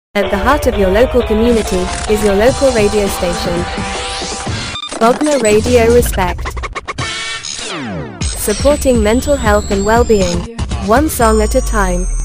At the heart of your local community is your local radio station. Bogma Radio Respect. Supporting mental health and well-being, one song at a time.